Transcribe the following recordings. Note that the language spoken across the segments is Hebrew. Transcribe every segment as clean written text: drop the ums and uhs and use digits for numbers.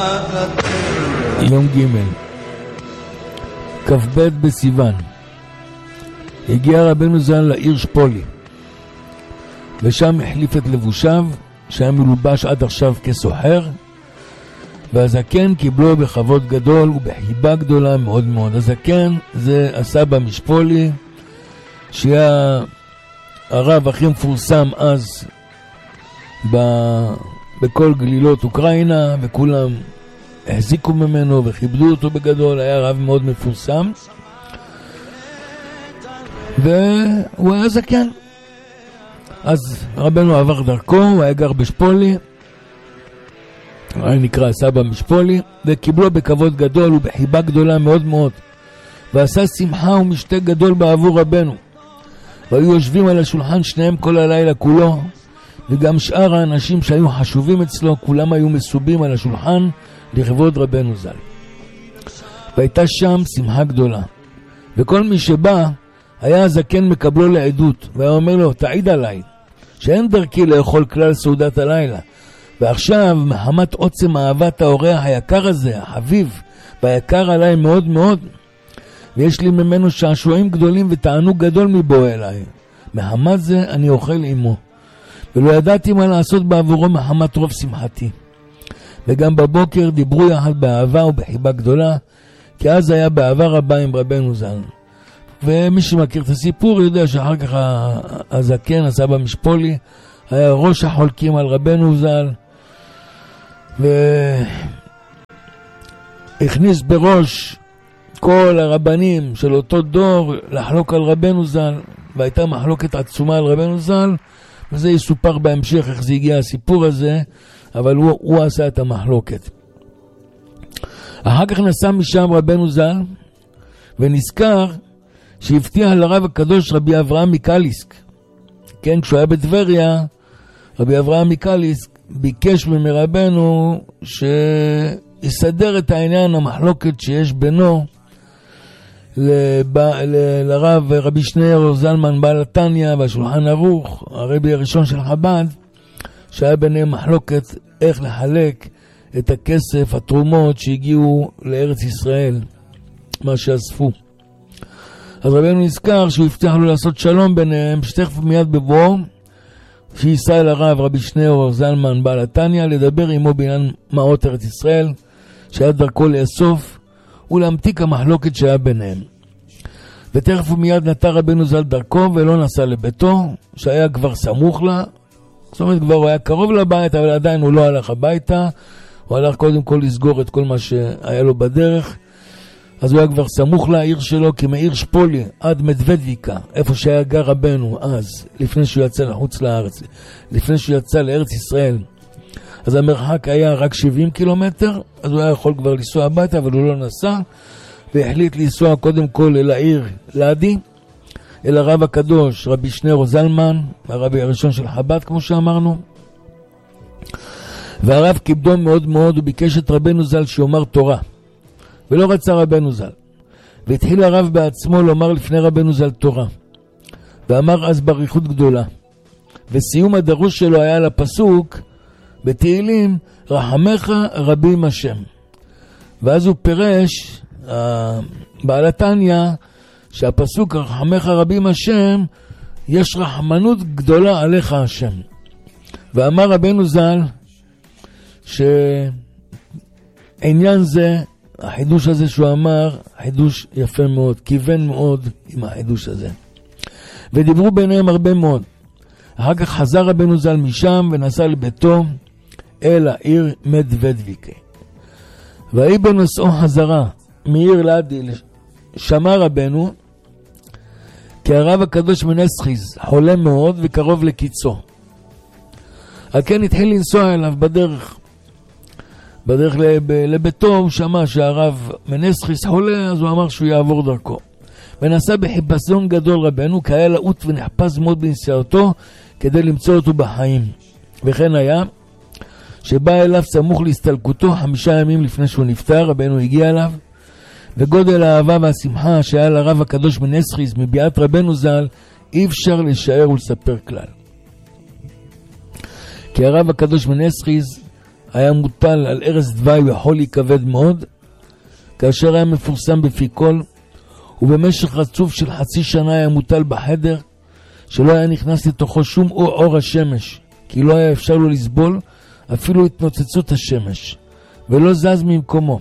יום ג' כ"ב בסיוון. הגיע רבנו ז"ל לעיר שפולי, ושם החליף את לבושיו שהיה מלובש עד עכשיו כסוחר, והזקן קיבלו בכבוד גדול ובחיבה גדולה מאוד מאוד. הזקן זה הסבא משפולי, שהיה הרב הכי מפורסם אז בכל גלילות אוקראינה, וכולם החזיקו ממנו וכיבדו אותו בגדול. היה רב מאוד מפורסם, והוא היה זקן. אז רבנו עבר דרכו, הוא היה גר בשפולי, היה נקרא סבא משפולי, וקיבלו בכבוד גדול ובחיבה גדולה מאוד מאוד, ועשה שמחה ומשתה גדול בעבור רבנו. והיו יושבים על השולחן שניהם כל הלילה כולו, וגם שאר האנשים שהיו חשובים אצלו, כולם היו מסובים על השולחן לכבוד רבנו ז"ל. והייתה שם שמחה גדולה, וכל מי שבא היה הזקן מקבלו לעדות, והיה אומר לו, תעיד עליי שאין דרכי לאכול כלל סעודת הלילה, ועכשיו מחמת עוצם אהבת האורח היקר הזה, החביב והיקר עליי מאוד מאוד, ויש לי ממנו שעשועים גדולים ותענוג גדול מבוא אליי, מחמת זה אני אוכל עמו, ולא ידעתי מה לעשות בעבורו מחמת רוב שמחתי. וגם בבוקר דיברו יחד באהבה ובחיבה גדולה, כי אז היה באהבה רבה עם רבנו ז"ל. ומי שמכיר את הסיפור יודע שאחר כך הזקן, הסבא משפולי, היה ראש החולקים על רבנו ז"ל, והכניס בראש כל הרבנים של אותו דור לחלוק על רבנו ז"ל, והייתה מחלוקת עצומה על רבנו ז"ל, וזה יסופר בהמשך איך זה הגיע הסיפור הזה, אבל הוא עשה את המחלוקת. אחר כך נסע משם רבנו ז"ל, ונזכר שהבטיח לרב הקדוש רבי אברהם מקליסק. כן, כשהוא היה בטבריה, רבי אברהם מקליסק ביקש מרבנו שיסדר את העניין המחלוקת שיש בינו לרב רבי שניאור זלמן בעל התניא והשולחן ערוך, הרבי הראשון של חב"ד, שהיה ביניהם מחלוקת איך לחלק את הכסף, התרומות שהגיעו לארץ ישראל, מה שאספו. אז רבנו נזכר שהוא הבטיח לו לעשות שלום ביניהם, שתכף מיד בבואו שייסע אל הרב רבי שניאור זלמן בעל התניא לדבר עמו בעניין מעות ארץ ישראל, שהיה דרכו לאסוף ולהמתיק המחלוקת שהיה ביניהם. ותכף ומיד נטע רבנו ז"ל דרכו ולא נסע לביתו, שהיה כבר סמוך לה, זאת אומרת כבר הוא היה קרוב לבית, אבל עדיין הוא לא הלך הביתה, הוא הלך קודם כל לסגור את כל מה שהיה לו בדרך. אז הוא היה כבר סמוך לעיר שלו, כי מעיר שפולי עד מדוודיקה, איפה שהיה גר רבנו אז, לפני שהוא יצא לחוץ לארץ, לפני שהוא יצא לארץ ישראל, אז המרחק היה רק 70 קילומטר, אז הוא היה יכול כבר לנסוע הביתה, אבל הוא לא נסע, והחליט לנסוע קודם כל אל העיר לאדי, אל הרב הקדוש רבי שניאור זלמן, הרבי הראשון של חב"ד כמו שאמרנו. והרב כיבדו מאוד מאוד, הוא ביקש את רבנו ז"ל שיאמר תורה, ולא רצה רבנו ז"ל, והתחיל הרב בעצמו לומר לפני רבנו ז"ל תורה, ואמר אז בריחות גדולה, וסיום הדרוש שלו היה לפסוק בתהילים, רחמך רבים השם. ואז הוא פירש בעל התניא שהפסוק רחמך רבים השם, יש רחמנות גדולה עליך השם. ואמר רבנו ז"ל שעניין זה, החידוש הזה שהוא אמר, חידוש יפה מאוד, כיוון מאוד עם החידוש הזה, ודיברו ביניהם הרבה מאוד. אחר כך חזר רבנו ז"ל משם ונסע לביתו אל העיר מדוודיקה. והיא בנוסעו חזרה מעיר לאדי, שמע רבנו כי הרב הקדוש מנסחיז חולה מאוד וקרוב לקיצו. על כן התחיל לנסוע אליו בדרך לביתו. הוא שמע שהרב מנסחיז חולה, אז הוא אמר שהוא יעבור דרכו, ונסע בחיפזון גדול רבנו, כי היה לעוט ונחפז מאוד בנסיעתו כדי למצוא אותו בחיים. וכן היה שבא אליו סמוך להסתלקותו 5 ימים לפני שהוא נפטר, רבנו הגיע אליו, וגודל האהבה והשמחה שהיה לרב הקדוש מנסחיז מביאת רבנו ז"ל אי אפשר לשער ולספר כלל. כי הרב הקדוש מנסחיז היה מוטל על ארץ דווי וחולי כבד מאוד, כאשר היה מפורסם בפי כל, ובמשך רצוף של חצי שנה היה מוטל בחדר, שלא היה נכנס לתוכו שום אור השמש, כי לא היה אפשר לו לסבול אפילו התנוצצות השמש, ולא זז ממקומו,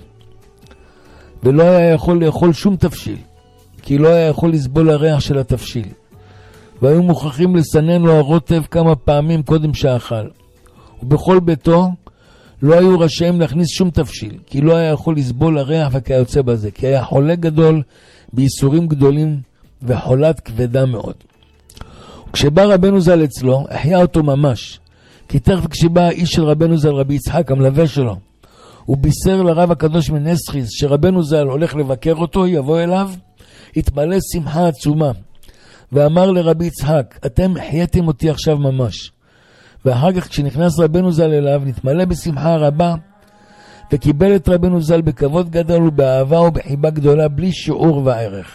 ולא היה יכול לאכול שום תפשיל, כי לא היה יכול לסבול הריח של התפשיל, והיו מוכרחים לסנן לו הרוטב כמה פעמים קודם שאכל, ובכל ביתו לא היו רשאים להכניס שום תפשיל, כי לא היה יכול לסבול הריח וכיוצא בזה, כי היה חולה גדול בייסורים גדולים וחולת כבדה מאוד. וכשבא רבנו ז"ל אצלו, החיה אותו ממש, כי תכף כשבא האיש של רבנו ז"ל, רבי יצחק, המלווה שלו, הוא בישר לרב הקדוש מנסחיס שרבנו ז"ל הולך לבקר אותו, יבוא אליו, התמלא שמחה עצומה, ואמר לרבי יצחק, אתם החייתם אותי עכשיו ממש. ואחר כך כשנכנס רבנו ז"ל אליו, נתמלא בשמחה רבה, וקיבל את רבנו ז"ל בכבוד גדול ובאהבה ובחיבה גדולה, בלי שיעור וערך.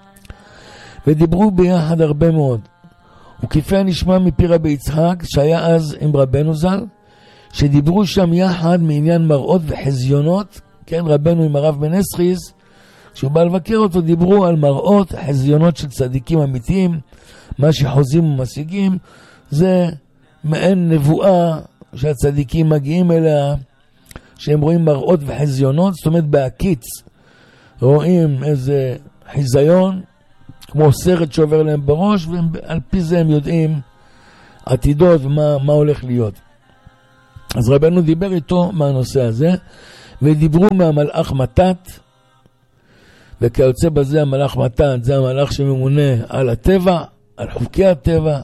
ודיברו ביחד הרבה מאוד. וכפי נשמע מפי רבי יצחק, שהיה אז עם רבנו ז"ל, שדיברו שם יחד מעניין מראות וחזיונות, כן, רבנו עם הרב מנסחיס, כשהוא בא לבקר אותו, דיברו על מראות, חזיונות של צדיקים אמיתיים, מה שחוזים ומשיגים, זה מעין נבואה שהצדיקים מגיעים אליה, שהם רואים מראות וחזיונות, זאת אומרת בהקיץ, רואים איזה חיזיון, כמו סרט שעובר להם בראש, ועל פי זה הם יודעים עתידות ומה הולך להיות. אז רבנו דיבר איתו מהנושא הזה, ודיברו מהמלאך מתת, וכיוצא בזה המלאך מתת, זה המלאך שממונה על הטבע, על חוקי הטבע,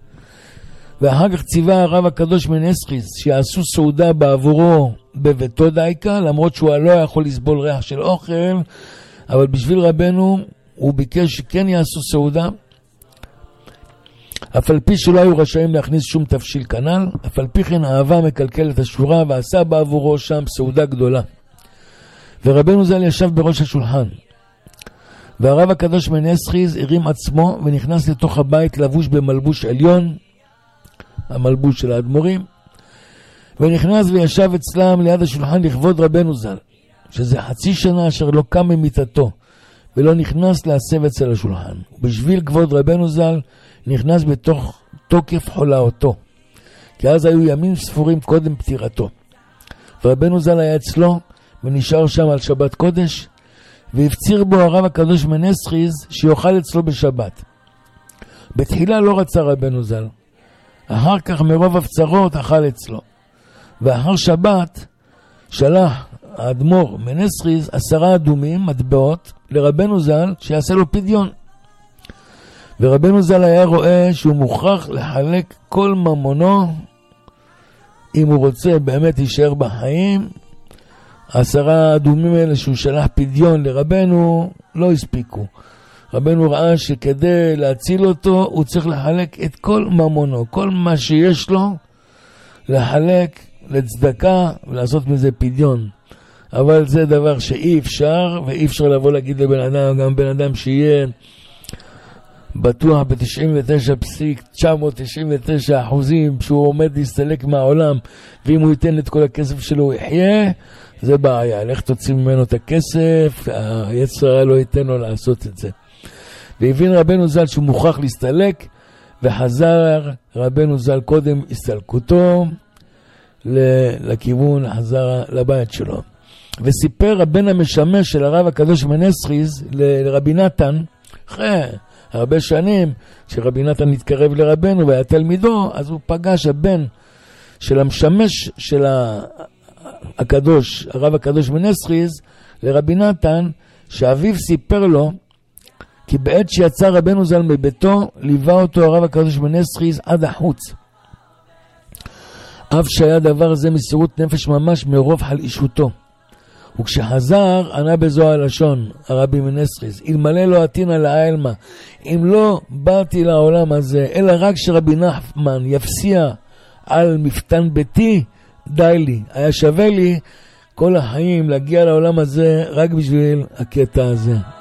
ואחר כך ציווה הרב הקדוש מנסחיס שיעשו סעודה בעבורו בביתו דייקה, למרות שהוא לא יכול לסבול ריח של אוכל, אבל בשביל רבנו הוא ביקש שכן יעשו סעודה, אף על פי שלא היו רשאים להכניס שום תפשיל כנ"ל, אף על פי כן אהבה מקלקל את השורה, ועשה בעבורו שם סעודה גדולה. ורבנו ז"ל ישב בראש השולחן, והרב הקדוש מנסחיס הרים עצמו ונכנס לתוך הבית לבוש במלבוש עליון, המלבוש של האדמו"רים, ונכנס וישב אצלם ליד השולחן לכבוד רבנו ז"ל, שזה חצי שנה אשר לא קם ממיטתו ולא נכנס להסב אצל השולחן. ובשביל כבוד רבנו ז"ל נכנס בתוך תוקף חולאותו, כי אז היו ימים ספורים קודם פטירתו, ורבנו ז"ל היה אצלו ונשאר שם על שבת קודש, והפציר בו הרב הקדוש מנסחיס שיאכל אצלו בשבת. בתחילה לא רצה רבנו ז"ל, אחר כך מרוב הפצרות אכל אצלו, ואחר שבת שלח האדמו"ר מנסחיס 10 אדומים, מטבעות, לרבנו ז"ל שיעשה לו פדיון. ורבנו ז"ל היה רואה שהוא מוכרח לחלק כל ממונו, אם הוא רוצה באמת להישאר בחיים. 10 אדומים האלה שהוא שלח פדיון לרבנו לא הספיקו. רבנו ראה שכדי להציל אותו הוא צריך לחלק את כל ממונו, כל מה שיש לו, לחלק לצדקה ולעשות מזה פדיון. אבל זה דבר שאי אפשר, ואי אפשר לבוא להגיד לבן אדם, גם בן אדם שיהיה בטוח ב-99.999% שהוא עומד להסתלק מהעולם, ואם הוא ייתן את כל הכסף שלו הוא יחיה, זה בעיה. לך תוציא ממנו את הכסף, היצר לא ייתן לו לעשות את זה. והבין רבנו ז"ל שהוא מוכרח להסתלק, וחזר רבנו ז"ל קודם הסתלקותו לכיוון, חזר לבית שלו. וסיפר הבן המשמש של הרב הקדוש מנסחיס לרבי נתן, אחרי הרבה שנים, כשרבי נתן התקרב לרבנו והיה תלמידו, אז הוא פגש הבן של המשמש של הקדוש, הרב הקדוש מנסחיס, לרבי נתן, שאביו סיפר לו, כי בעת שיצא רבנו ז"ל מביתו, ליווה אותו הרב הקדוש מנסחיס עד החוץ. אף שהיה דבר זה מסירות נפש ממש מרוב חלישותו. וכשחזר ענה בזו הלשון הרבי מנסחיס, אלמלא לא עתינא לעלמא, אם לא באתי לעולם הזה אלא רק שרבי נחמן יפסיע על מפתן ביתי, די לי, היה שווה לי כל החיים להגיע לעולם הזה רק בשביל הקטע הזה.